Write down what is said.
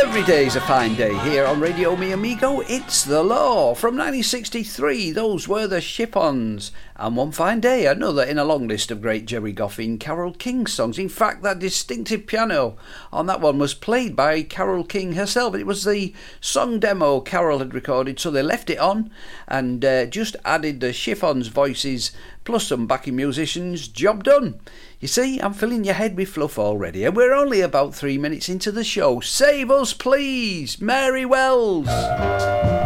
Every day's a fine day here on Radio Mi Amigo. It's the law. From 1963, those were the Ship-Ons. And One Fine Day, another in a long list of great Jerry Goffin Carole King songs. In fact, that distinctive piano on that one was played by Carole King herself. It was the song demo Carole had recorded, so they left it on and just added the Ship-Ons voices plus some backing musicians. Job done. You see, I'm filling your head with fluff already, and we're only about 3 minutes into the show. Save us, please, Mary Wells.